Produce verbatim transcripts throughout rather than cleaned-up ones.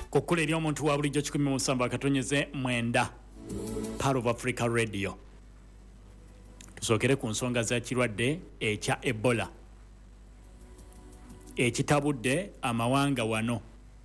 kokule eri omuntu wa bulijjo kikumi mu musanvu akatonyeze mwenda Part of Africa Radio. Tusookere ku nsonga za kirwadde ekya Ebola ekitabudde amawanga wano.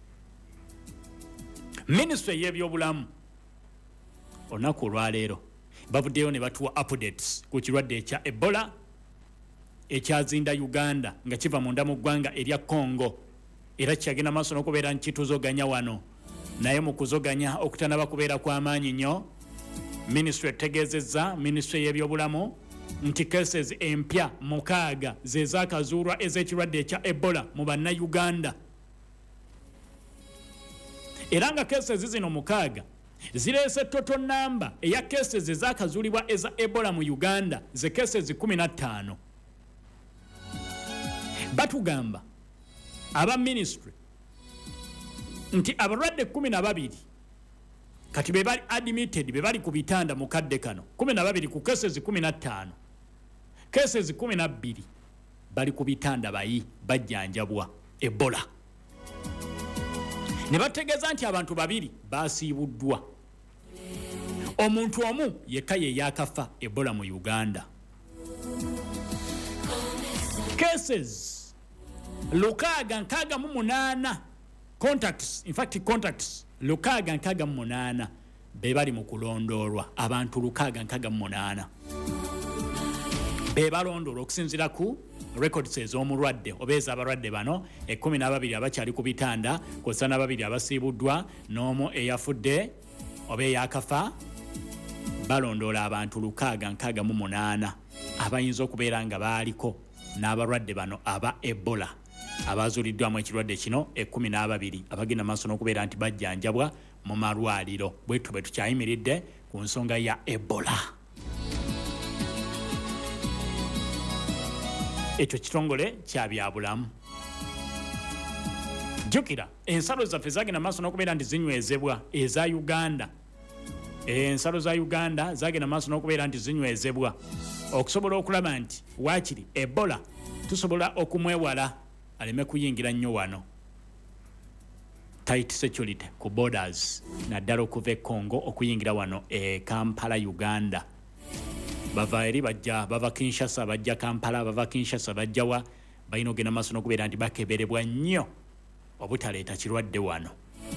Ministry y'ebyobulamu olunaku olwaleero bavuddeyo ne batuwa updates ku kirwadde ekya Ebola ekyazinda Uganda nga kiva munda mu ggwanga erya Congo, era kyagenda maaso n'okubeera nkituzoganya wano, naye mu kuzoganya okutanaba kubeera kw'amaanyi nnyo. Ministry etegeezezza, Ministry y'ebyobulamu nti cases empya mukaaga ze zaakazuulwa ez'ekirwadde ekya Ebola mu bannayuganda, era nga cases zino mukaaga zireese total number eya cases ezaakazuulibwa eza Ebola mu Uganda ze cases kumi na ttaano. Batugamba aba ministry nti abalwadde kumi na babiri kati be bali admitted, be bali ku bitanda mu kadde kano kumi na babiri ku cases kumi na ttaano. Cases kumi na bbiri bali ku bitanda bayi bajjanjabwa Ebola. Ne bategeeza nti abantu babiri baasiibuddwa, omuntu omu yekka ye yakafa Ebola mu Uganda. Cases lukaaga nkaaga mu munaana contacts, in fact contacts lukaaga nkaaga mu munaana be bali mu kulondoolwa. Abantu lukaaga nkaaga mu munaana be balondoolwa okusinziira ku records ez'omulwadde oba ez'abalwadde bano ekkumi n'ababiri abakyali ku bitanda kw'ossa n'ababiri abasiibuddwa n'omu eyafudde oba eyakafa. Balondoola abantu lukaaga nkaaga mu munaana abayinza okubeera nga baaliko n'abalwadde bano aba Ebola abazuuliddwamu ekirwadde kino ekkumi n'ababiri abagenda maaso n'okubeera nti bajjanjabwa mu malwaliro. Bwetyo bwe tukyayimiridde ku nsonga ya Ebola. Ekyo kitongole kya byabulamu. Jjukira ensalo zaffe zagenda maaso n'okubeera nti zinywezebwa eza Uganda. Ensalo za Uganda zagenda maaso n'okubeera nti zinywezebwa okusobola okulaba nti waakiri Ebola tusobola okumwewala aleme kuyingira nnyo wano. Tight security ku borders naddala okuva e Congo okuyingira wano e Kampala Uganda. Bava eri bajja bava Kinshasa bajja Kampala, bava Kinshasa bajja wa balina ogenda maaso n'okubeera nti bakeberebwa nnyo obutaleeta kirwadde wano.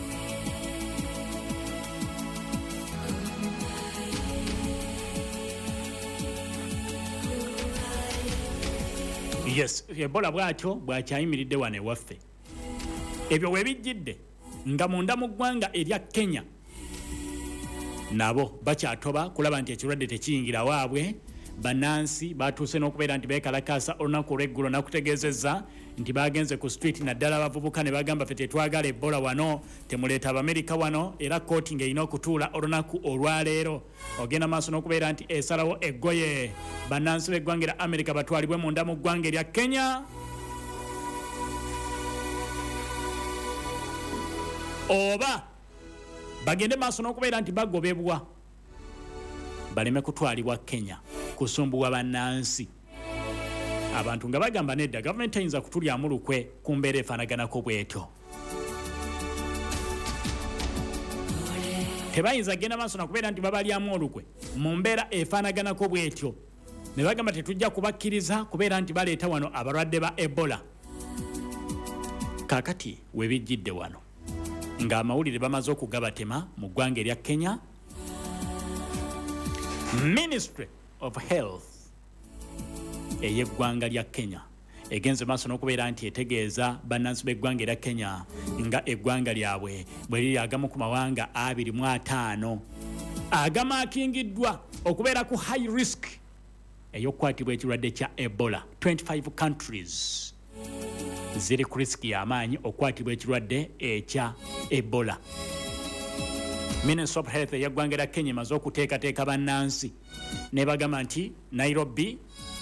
Yes, Ebola bwatyo bwakyayimiridde wano ewaffe. Ebyo webijjidde nga munda mu ggwanga erya Kenya nabo bakyatoba kulaba nti ekirwadde tekiyingira waabwe. Bannansi batuuse n'okubeera nti beekalakaasa olunaku olw'eggulo nakutegeezezza nti bagenze ku street naddala abavubuka ne bagamba ffe tetwagala Ebola wano, temuleeta Abamerika wano, era kooti ng'erina okutuula olunaku olwaleero. Ogenda maaso n'okubeera nti esalawo eggoye bannansi b'eggwanga erya Amerika batwalibwe munda mu ggwanga erya Kenya oba bagende maaso n'okubeera nti bagobebwa baleme kutwalibwa Kenya kusumbuwa bannansi. Abantu nga bagamba nedda gavumenti eyinza kutulyamu lukwe ku mbeera efaanaganako bwetyo. Tebayinza genda maaso n'okubeera nti babalyamu olukwe mu mbeera efaanaganako bwetyo ne bagamba tetujja kubakkiriza kubeera nti baleeta wano abalwadde ba Ebola. Kaakati webijjidde wano ng'amawulire bamaze okugabatema mu ggwanga erya Kenya. Ministry of Health ey'eggwanga lya Kenya egenze maaso n'okubeera nti etegeeza bannansi b'eggwanga erya Kenya nga eggwanga lyabwe bwe liri agamu ku mawanga abiri mu ataano agamaakingiddwa okubeera ku high risk ey'okukwatibwa ekirwadde kya Ebola. twenty-five countries ziri ku risk y'amaanyi okukwatibwa ekirwadde ekya Ebola. Ministry of Health ey'eggwanga erya Kenya emaze okuteekateeka bannansi ne bagamba nti Nairobi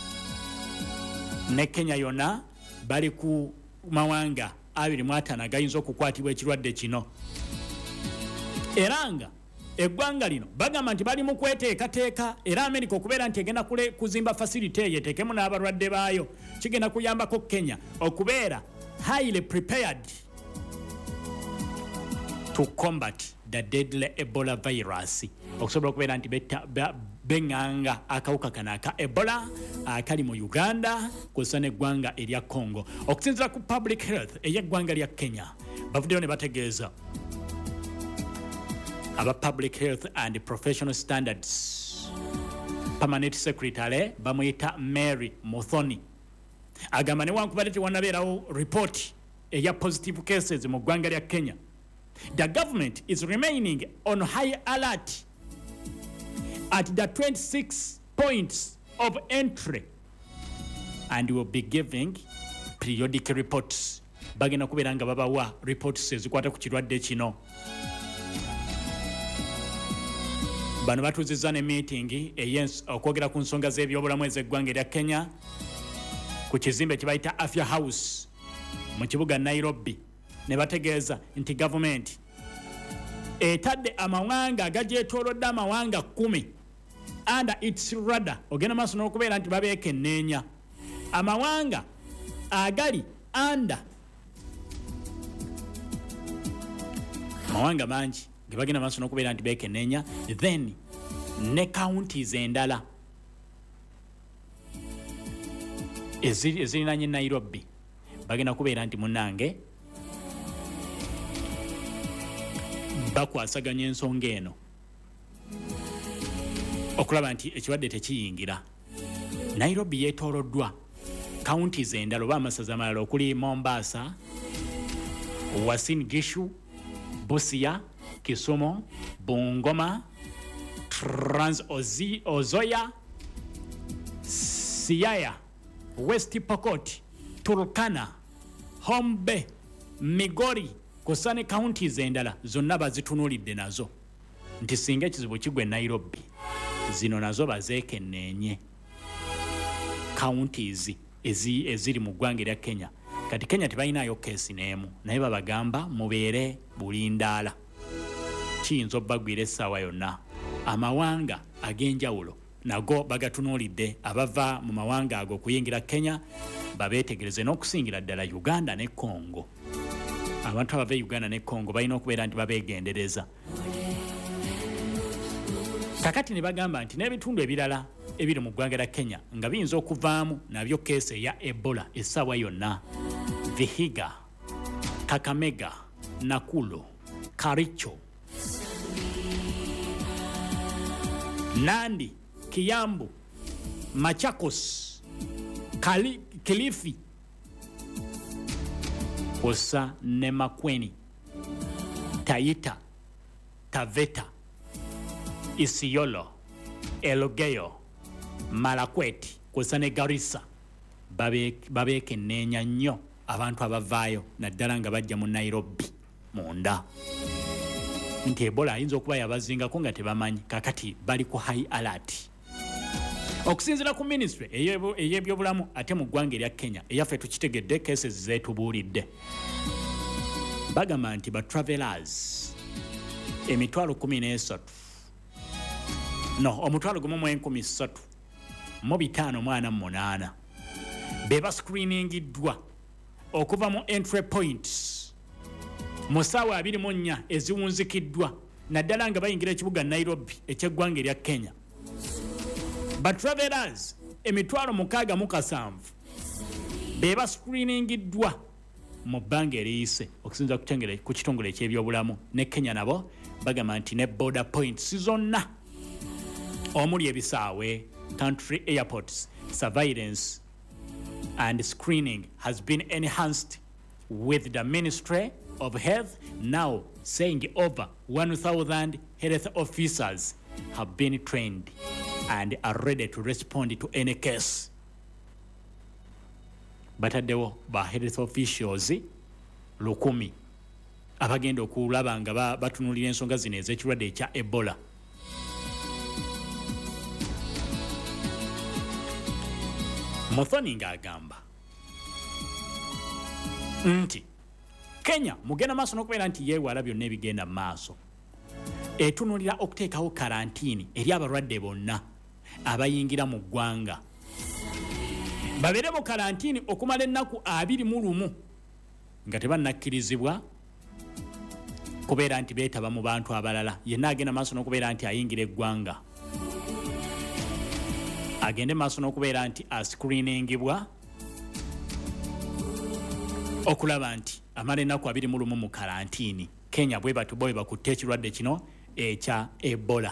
ne Kenya yonna bali ku mawanga abiri mu ataano agayinza okukwatibwa ekirwadde kino, era nga eggwanga lino bagamba nti bali mu kweteekateeka, era Amerika okubeera nti egenda kuzimba facility eyo eteekemu n'abalwadde baayo kigenda kuyambako Kenya okubeera highly prepared to combat the deadly Ebola virus. Okusobola okubeera nti benganga akawuka kano aka Ebola akali mu Uganda kw'ossa n'eggwanga erya Congo. Okusinziira ku public health ey'eggwanga lya Kenya, bavuddeyo ne bategeeza aba public health and professional standards permanent secretary bamuyita Mary Muthoni agamba newankubadde tewanabeerawo report eya positive cases mu ggwanga lya Kenya, the government is remaining on high alert at the twenty-six points of entry and will be giving periodic reports. Bagenda kubeera nga babawa reports ezikwata ku kirwadde kino. Bano batuuzizza ne meeting eyens okwogera ku nsonga z'ebyobulamu ez'eggwanga erya Kenya ku kizimbe kye bayita Afya House mu kibuga Nairobi, ne bategeeza nti government etadde amawanga agagyetoolodde amawanga kumi under its radar. Ogenda maaso n'okubeera nti babeekenneenya amawanga agali under amawanga mangi ge bagenda maaso n'okubeera nti beekenneenya, then ne counties endala ezirinaanye Nairobi bagenda kubeera nti munnange bakwasaganya ensonga eno okulaba nti ekirwadde tekiyingira. Nairobi yeetooloddwa counties endala oba amasaza amalala okuli Mombasa, Uasin Gishu, Busia, Kisumu, Bungoma, Trans Nzoia, Siaya, West Pokot, Turkana, Hombe, Migori, kusane counties endala zonna bazitunuulidde nazo nti singa ekizibu kigwe Nairobi zino nazo bazeekenneenye counties ezi eziri mu ggwanga erya Kenya. Kati Kenya tebalinayo keesi n'emu naye babagamba mubeere bulindaala, kiyinza obbagwira essaawa yonna. Amawanga ag'enjawulo nago bagatunuulidde, abava mu mawanga ago okuyingira Kenya babeetegereze n'okusingira ddala Uganda ne Congo. Abantu abava Uganda ne Congo balina okubeera nti babeegendereza. Kakati ne bagamba nti n'ebitundu ebirala ebiri mu ggwanga lya Kenya nga biyinza okuvaamu nabyo keesi eya Ebola essaawa yonna. Vihiga, Kakamega, Nakulu, Karicho, Nandi, Kiambu, Machakos, Kali, Kilifi, Osa ne Makueni, Taita, Taveta, Isiolo, Elgeyo, Marakwet, Osa ne Garissa. Babeekenneenya nnyo abantu abavaayo naddala nga bajja mu Nairobi munda nti Ebola ayinza okuba yabazingako nga tebamanyi. Kakati bali ku high alert. Okusinziira ku ministry ey'ebyobulamu ate mu ggwanga erya Kenya eyaffe tukitegedde cases zeetubuulidde, bagamba nti ba travelers emitwalo kumi n'esatu no omutwalo gumu mu enkumi ssatu mu bitaano mu ana mu munaana beba screeningiddwa okuva mu entry points mu ssaawa abiri mu nnya eziwunzikiddwa naddala nga bayingira ekibuga Nairobi eky'eggwanga erya Kenya. Ba travelers emitwalo mukaaga mu kasanvu beba screeningiddwa mu bbanga eriyise okusinza ku kitongole eky'ebyobulamu. Ne Kenya nabo bagamba nti ne border points zonna omuli ebisaawe, country airports, surveillance and screening has been enhanced, with the Ministry of Health now saying over one thousand health officers have been trained and are ready to respond to any case. Bataddewo ba health officials lukumi abagenda okulaba nga batunulira ensonga zino ez'ekirwadde ekya Ebola. Muthoni ng'agamba nti Kenya mugenda maaso n'okubeera nti yeewala byonna ebigenda mu maaso, etunulira okuteekawo karantiini eri abalwadde bonna abayingira mu ggwanga. Babeere mu karantiini okumala ennaku abiri mu lumu nga tebannakkirizibwa kubeera nti beetaba mu bantu abalala yenna agenda maaso n'okubeera nti ayingira eggwanga agende maaso n'okubeera nti ascreeningibwa okulaba nti amala ennaku abiri mu lumu mu karantiini. Kenya bwe batu bwe bakutte ekirwadde kino ekya Ebola.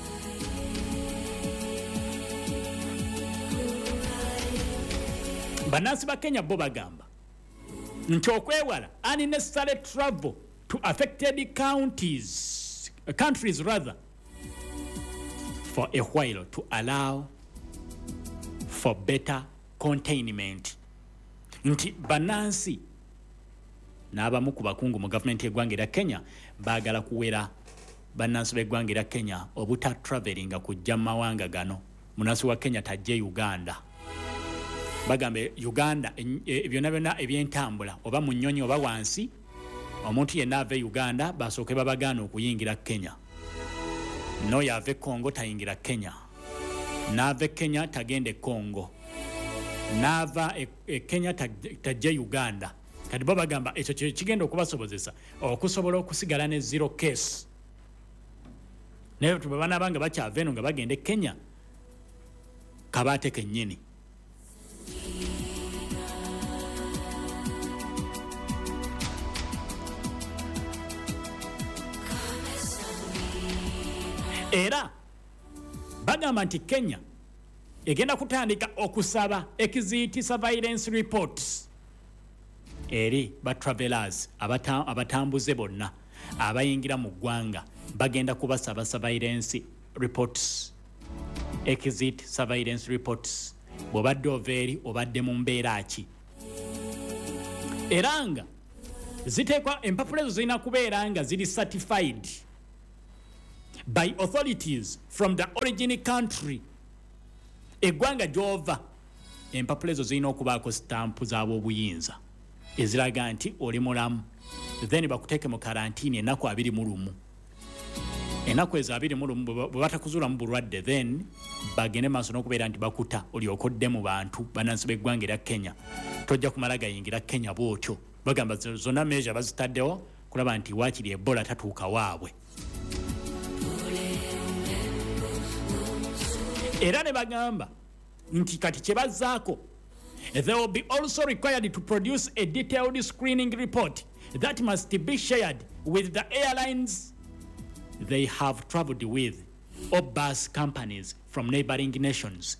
Bannansi ba Kenya bo bagamba nti okwewala unnecessary travel to affected counties, uh, countries rather, for a while to allow for better containment. Nti bannansi n'abamu ku bakungu mu gavumenti y'eggwanga erya Kenya baagala kuwera bannansi b'eggwanga erya Kenya obuta travelinga kujja mu mawanga gano. Munnansi wa Kenya tajje Uganda. Bagambe Uganda byonna byonna ebyentambula oba mu nnyonyi oba wansi omuntu yenna ave Uganda basooke babagaana okuyingira Kenya. N'oyo ave Congo tayingira Kenya. N'ave Kenya tagende Congo. N'ava e, e Kenya tajje Uganda. Kati bo bagamba ekyo kigenda okubasobozesa okusobola okusigala ne zero case. Naye tubabana banga bakyava eno nga bagende Kenya kabaate kennyini. Era bagamba nti Kenya egenda kutandika okusaba exit surveillance reports eri ba travelers abata, abatambuze bonna abayingira mu ggwanga bagenda kubasaba surveillance reports, exit surveillance reports bw'obadde oveeri obadde mu mbeera ki. Era nga ziteekwa empapula ezo zirina kubeera nga ziri certified by authorities from the origin country. Eggwanga gy'ova empapula ezo zirina okubaako sitampu z'ab'obuyinza eziraga nti oli mulamu, then bakuteeke mu karantiini ennaku abiri mu lumu. Ennaku ezo abiri mu lumu bwe batakuzuulamu bulwadde then bagende maaso n'okubeera nti bakuta olyoka odde mu bantu bannansi b'eggwanga erya Kenya. Tojja kumala gayingira Kenya bw'otyo. Bagamba zonna measure bazitaddewo kulaba nti waakiri Ebola tatuuka waabwe. Era ne bagamba nti kati kye bazzaako, they will be also required to produce a detailed screening report that must be shared with the airlines they have traveled with or bus companies from neighboring nations.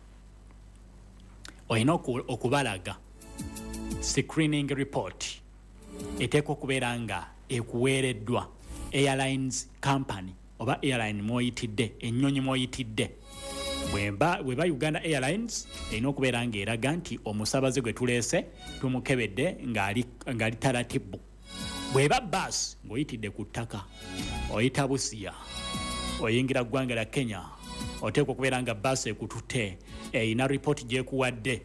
Oyina okubalaga screening report eteekwa okubeera nga ekuweereddwa airlines company oba airline mw'oyitidde, ennyonyi mw'oyitidde. Bwemba bweba Uganda Airlines erina okubeera ng'eraga nti omusaabaze gwe tuleese tumukebedde ng'ali ng'ali taratibu. Bweba bus ng'oyitidde ku ttaka oyita Busia oyingira ggwanga lya Kenya oteekwa okubeera nga bus ekututte erina report gy'ekuwadde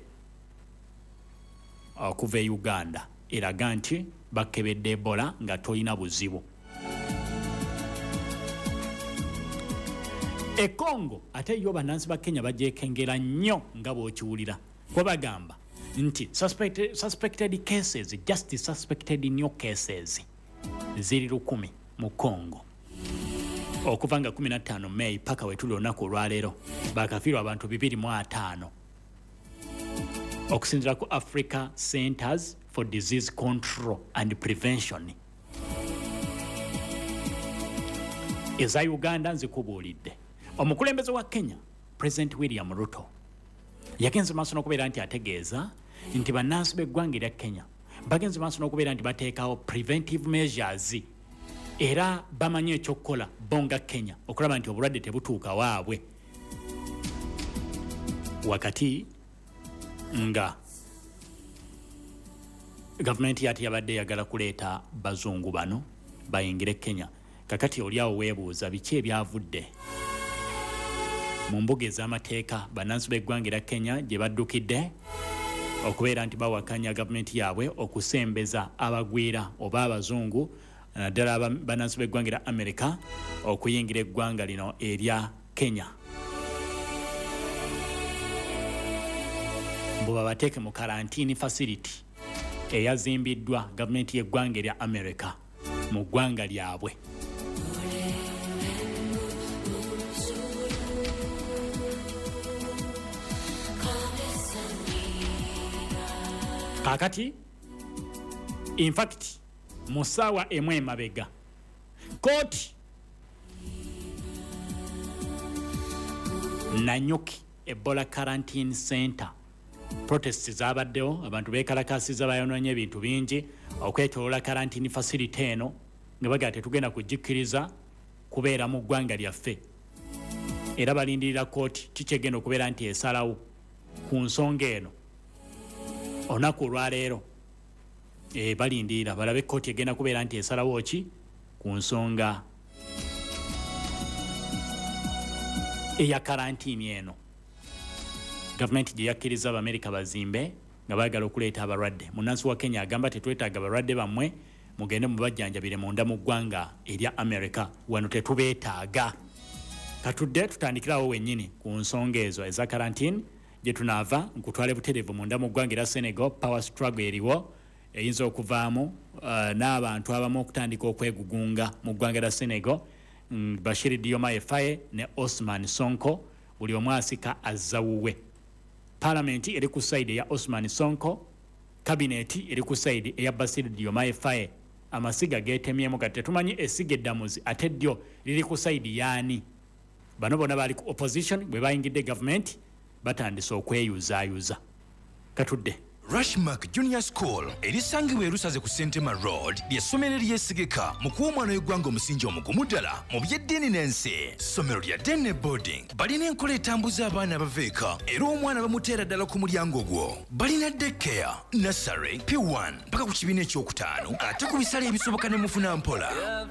okuva e Uganda eraga nti bakebedde Ebola nga toyina buzibu. E Congo ate yo bannansi ba Kenya bagyekengera nnyo nga bw'okiwulira. Kwe bagamba nti suspected, suspected cases, just suspected new cases ziri lukumi mu Congo okuva nga kumi na ttaano May paka wetuli olunaku olwaleero bakafiirwa abantu bibiri mu ataano okusinziira ku Africa Centers for Disease Control and Prevention. Eza Uganda nzikubuulidde. Omukulembeze wa Kenya President William Ruto yagenze maaso n'okubeera nti ategeeza nti bannansi b'eggwanga erya Kenya bagenze maaso n'okubeera nti bateekawo preventive measures era bamanyi ekyokukola bonga Kenya okulaba nti obulwadde tebutuuka waabwe. Wakati nga gavumenti yati yabadde yagala kuleeta bazungu bano bayingire Kenya, kakati oliawo weebuuza biki ebyavudde mu mbuga ez'amateeka bannansi b'eggwanga erya Kenya gye baddukidde okubeera nti bawakanya gavumenti yaabwe okusembeza abagwira oba abazungu naddala bannansi b'eggwanga erya America okuyingira eggwanga lino erya Kenya. Mbu babateeke mu karantini facility eyazimbiddwa gavumenti y'eggwanga erya America mu ggwanga lyabwe. Kakati in fact musawa emwe mabega koti Nanyuki Ebola Quarantine Center protests zabaddewo abantu bekalakasiza bayonoonye ebintu bingi okwetoloola quarantine facility eno nga bagaa tetugenda kugikkiriza kubeera mu ggwanga lyaffe era balindirira kooti kikyegenda okubeera nti esalawo ku nsonga eno olunaku olwaleero e, balindirira balabe kooti egenda kubeera nti esalawo ki ku nsonga eya karantini eno. Gavumenti gye yakkiriza Abamerika bazimbe nga baagala okuleeta abalwadde. Munnansi wa Kenya agamba tetwetaaga balwadde bammwe mugende mubajjanjabire munda mu ggwanga erya Amerika wano tetubeetaaga. Katudde tutandikirawo wennyini ku nsonga ezo eza karantini gye tunaava nkutwale butereevu munda mu ggwanga erya Senegal. Power struggle eriwo eyinza okuvaamu uh, n'abantu abamu okutandika okwegugunga mu ggwanga erya Senegal. Mm, Bashir Diomaye Faye ne Osman Sonko buli omu asika azawuwe. Parliament eri ku side ya Osman Sonko, cabinet eri ku side ya Bashir Diomaye Faye. Amasiga getemyemu kati tetumanyi esiga eddamuzi ate ddyo liri ku side yaani. Bano bonna bali ku opposition bwe bayingidde government batandise okweyuzaayuza. Katudde Rushmark Junior School erisangibwa erusaze ku Sentema Road ly'essomero eryesigika mu kuwa omwana w'eggwanga omusingi omugumu ddala mu by'eddiini n'ensi. Ssomero lya Dene Boarding balina enkola etambuza abaana abaveeka era omwana bamuteera ddala ku mulyango ogwo. Balina daycare, nursery, P one mpaka ku kibiina ekyokutaano ate ku bisale ebisoboka ne mufuna mpola.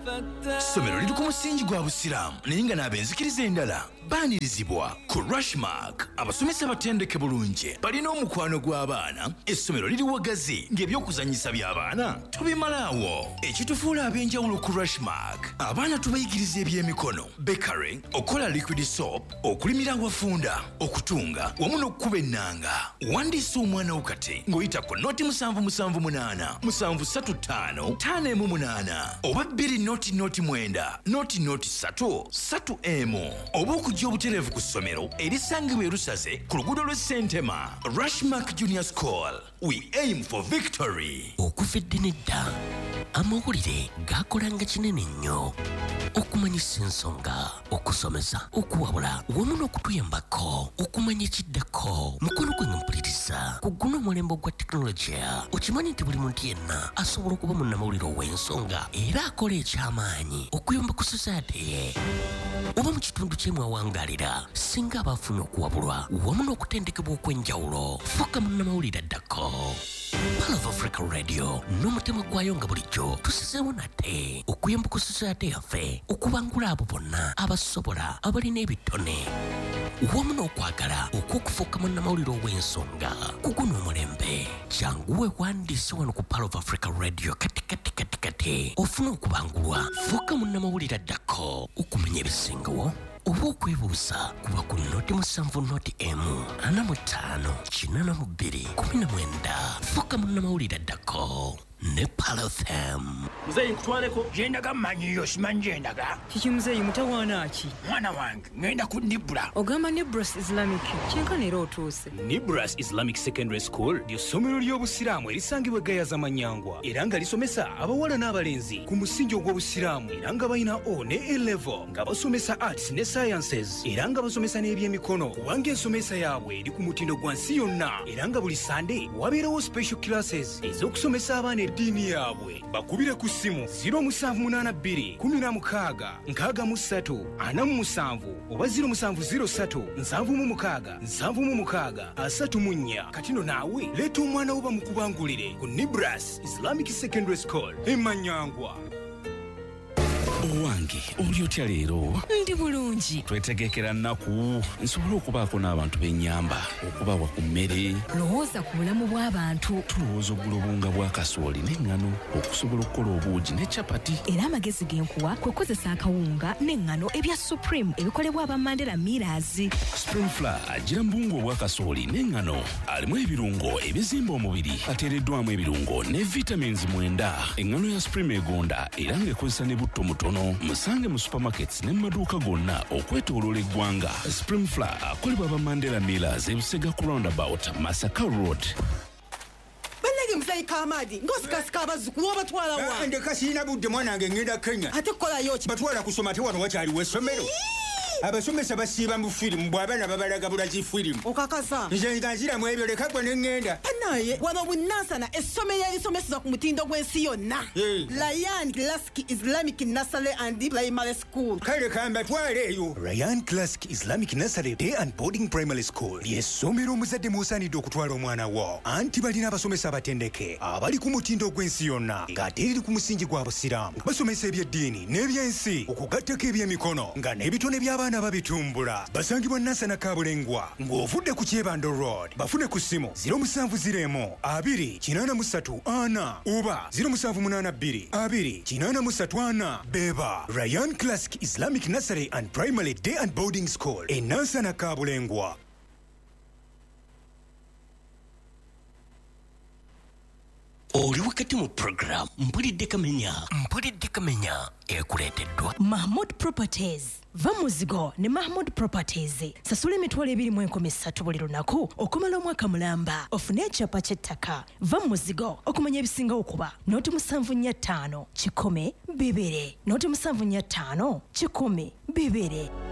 Ssomero liri ku musingi gwa busiraamu naye nga n'abenzikiriza endala baanirizibwa ku Rushmark. Abasomesa batendeke bulungi balina omukwano gw'abaana. Essomero liri wagazi ng'ebyokuzanyisa by'abaana tubimalaawo. Ekitufuula ab'enjawulo ku Rushmark abaana tubayigiriza ebyemikono, bakery, okola liquid soap, okulimira awafunda, okutunga wamu n'okukuba ennanga. Wandiisa omwana wo kati ng'oyita ku noti musanvu musanvu munaana musanvu ssatu ttaano ttaano emu munaana oba bbiri noti noti mwenda noti noti ssatu ssatu emu oba okujja obutereevu ku ssomero erisangibwa erusaze ku luguudo lw'e Sentema. Rushmark Junior School, we aim for victory. Okufedde nedda amawulire gakolanga kinene nnyo okumanyisa ensonga, okusomesa, okuwabula wamu n'okutuyambako okumanya ekiddako. Mukono gwe mpuliriza ku guno omulembe gwa tekinologiya. Okimanyi nti buli muntu yenna asobola okuba munnamawulire ow'ensonga era akola eky'amaanyi okuyamba ku society ye oba mu kitundu kyemwawangaalira singa aba afuna okuwabulwa wamu n'okutendekebwa okw'enjawulo. Fuuka munnamawulire addako. Pearl of Africa Radio n'omutima gwayo nga bulijjo tusizeewo nate okuyamba ku society yaffe okubangula abo bonna abasobola abalina ebitone wamu n'okwagala okw'okufuuka munnamawulire ow'ensonga ku guno omulembe. Jangu weewandiise wano ku Pearl of Africa Radio kati kati kati kati ofuna okubangulwa. Fuuka munnamawulire addako okumanya ebisingawo oba okwebuuza kuba ku noti musanvu noti emu ana mu ttaano kinaana mu bbiri kumi na mwenda. Fuuka munnamawulire addako ne Pearl F M. Muzeeyi nkutwaleko gyendaga mmanyiyo simanyi gyendaga. Kiki muzeeyi mutawaana ki? Mwana wange ngenda ku Nibra. Ogamba Nibras Islamic kyenkana era otuuse. Nibras Islamic Secondary School ly'essomero ly'obusiraamu erisangibwa e Gayaza Manyangwa era nga lisomesa abawala n'abalenzi ku musingi ogw'obusiraamu era nga balina O ne A level nga basomesa arts ne sciences era nga basomesa n'ebyemikono kubanga ensomesa yaabwe eri ku mutindo gwa nsi yonna era nga buli Sunday wabeerawo special classes ez'okusomesa abaana eddiini yaabwe. Bakubire ku ssimu zero musanvu munaana bbiri kumi na mukaaga nkaaga mu ssatu ana mu musanvu oba zero musanvu zero ssatu nsanvu mu mukaaga nsanvu mu mukaaga asatu mu nnya. Kati nno naawe leeta omwana wo bamukubangulire ku Nibras Islamic Secondary School e Manyangwa. owange oli otya leero? Ndi bulungi. Twetegekera nnaku nsobole okubaako n'abantu b'ennyamba okubawa ku mmere. Lowooza ku bulamu bw'abantu. Tulowooza oggula obunga bwa kasooli n'eŋŋano okusobola okukola obuugi ne capati. Era amagezi genkuwa kwe kukozesa akawunga n'eŋŋano ebya Supreme ebikolebwa aba Mandela Millers. Spring Flour agira mu buwunga obwa kasooli n'eŋŋano alimu ebirungo ebizimba omubiri ateereddwamu ebirungo ne vitamins mwenda. Eŋŋano ya Supreme egonda era ng'ekozesa ne butto mutono. Musange mu supermarkets ne mu maduuka gonna okwetooloola eggwanga. Spring Flour akolebwa aba Mandela Millers e Busega ku roundabout Masaka Road. Bannange musayi Kamadi ng'osikasika abazzukulu obatwala wa? Ndeka sirina budde mwanange ngenda Kenya. Ate kukolayo ki? Batwala kusoma te wano wakyaliwo essomero. Abasomesa basiiba mu firimu bw'abaana babalaga bulagi firimu. Okakasa. Nze nga nziramu ebyo leka gwe ne ŋŋenda. Naye wano Bunansana essomero erisomeseza ku mutindo gw'ensi yonna. Ryan Classic Islamic Nursery and Primary School. Kale kambatwale eyo. Ryan Classic Islamic Nursery Day and Boarding Primary School ly'essomero omuzadde mw'osaanidde okutwala omwana wo. Anti balina abasomesa abatendeke abali ku mutindo gw'ensi yonna ng'ate liri ku musingi gwa busiraamu. Basomesa eby'eddiini n'ebyensi okugattako eby'emikono nga n'ebitone by'abaana babitumbula. Basangibwa Nansana Kabulengwa ng'ovudde ku Kyebando Road. Bafune ku ssimu zero musanvu ziro emu abiri kinaana mu ssatu ana oba zero musanvu munaana bbiri abiri kinaana mu ssatu ana. Beba Ryan Classic Islamic Nursery and Primary Day and Boarding School e Nansana Kabulengwa. Oli wakati mu program mpulidde kamenya mpulidde kamenya ekuleeteddwa Mahmood Properties. Va muzigo ne Mahmood Properties. Sasula emitwalo ebiri mu enkumi ssatu buli lunaku okumala omwaka mulamba. Ofune ekyapa ky'ettaka. Va muzigo okumanya ebisinga okuba nooti musanvu nnya ttaano kikumi bibiri nooti musanvu nnya ttaano kikumi bibiri.